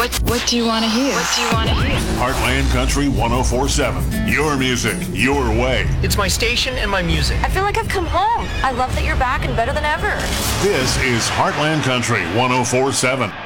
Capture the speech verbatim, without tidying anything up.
What What do you want to hear? What do you want to hear? Heartland Country one oh four point seven. Your music, your way. It's my station and my music. I feel like I've come home. I love that you're back and better than ever. This is Heartland Country one oh four point seven.